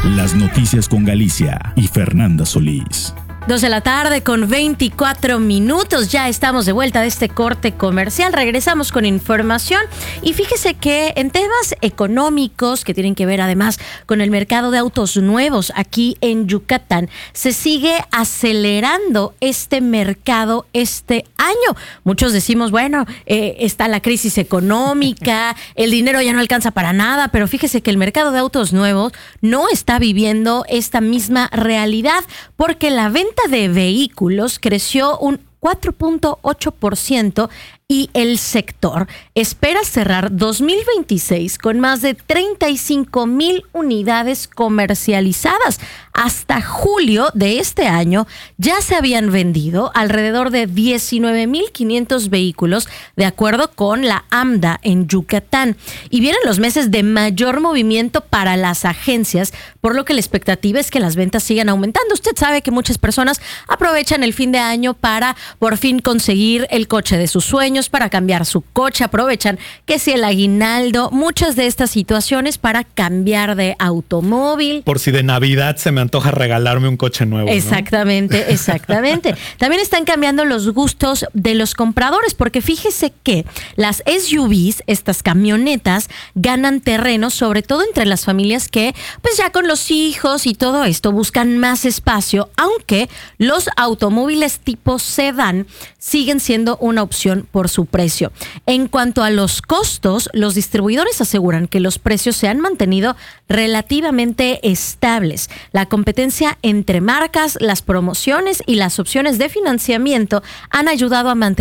Las noticias con Galicia y Fernanda Solís. 2:24 p.m. Ya estamos de vuelta de este corte comercial. Regresamos con información y fíjese que en temas económicos que tienen que ver además con el mercado de autos nuevos aquí en Yucatán, se sigue acelerando este mercado este año. Muchos decimos, bueno, está la crisis económica, el dinero ya no alcanza para nada, pero fíjese que el mercado de autos nuevos no está viviendo esta misma realidad porque la venta de vehículos creció un 4.8% y el sector espera cerrar 2026 con más de 35,000 unidades comercializadas. Hasta julio de este año ya se habían vendido alrededor de 19,500 vehículos, de acuerdo con la AMDA en Yucatán. Y vienen los meses de mayor movimiento para las agencias, por lo que la expectativa es que las ventas sigan aumentando. Usted sabe que muchas personas aprovechan el fin de año para por fin conseguir el coche de sus sueños, para cambiar su coche, aprovechan que si el aguinaldo, muchas de estas situaciones para cambiar de automóvil. Por si de Navidad se me antoja regalarme un coche nuevo, ¿no? Exactamente, exactamente. También están cambiando los gustos de los compradores, porque fíjese que las SUVs, estas camionetas, ganan terreno, sobre todo entre las familias que, pues ya con los hijos y todo esto, buscan más espacio, aunque los automóviles tipo sedán siguen siendo una opción por su precio. En cuanto a los costos, los distribuidores aseguran que los precios se han mantenido relativamente estables. La competencia entre marcas, las promociones y las opciones de financiamiento han ayudado a mantener